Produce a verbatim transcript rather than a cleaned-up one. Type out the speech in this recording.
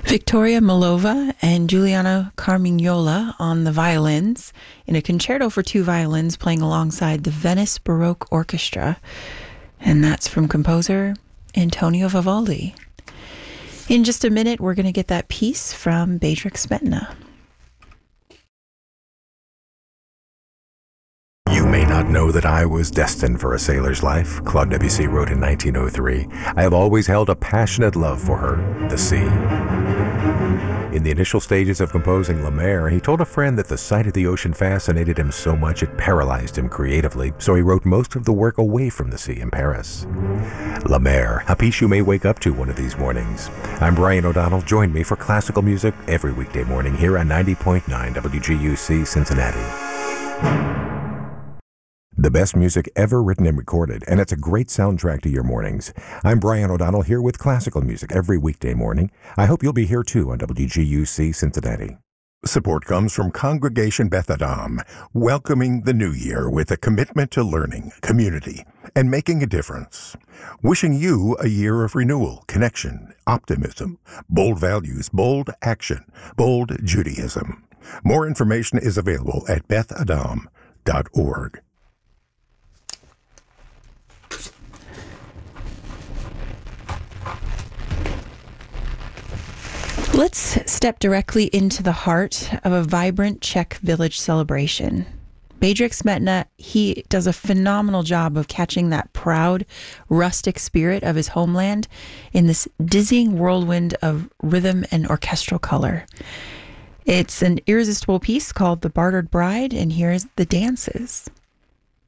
Victoria Milova and Giuliano Carmignola on the violins in a concerto for two violins playing alongside the Venice Baroque Orchestra. And that's from composer Antonio Vivaldi. In just a minute, we're going to get that piece from Bedřich Smetana. You may not know that I was destined for a sailor's life, Claude Debussy wrote in nineteen oh three. I have always held a passionate love for her, the sea. In the initial stages of composing La Mer, he told a friend that the sight of the ocean fascinated him so much it paralyzed him creatively, so he wrote most of the work away from the sea in Paris. La Mer, a piece you may wake up to one of these mornings. I'm Brian O'Donnell. Join me for classical music every weekday morning here on ninety point nine W G U C Cincinnati. The best music ever written and recorded, and it's a great soundtrack to your mornings. I'm Brian O'Donnell here with classical music every weekday morning. I hope you'll be here too on W G U C Cincinnati. Support comes from Congregation Beth Adam, welcoming the new year with a commitment to learning, community, and making a difference. Wishing you a year of renewal, connection, optimism, bold values, bold action, bold Judaism. More information is available at beth adam dot org. Let's step directly into the heart of a vibrant Czech village celebration. Bedřich Smetana, he does a phenomenal job of catching that proud, rustic spirit of his homeland in this dizzying whirlwind of rhythm and orchestral color. It's an irresistible piece called The Bartered Bride, and here's the dances.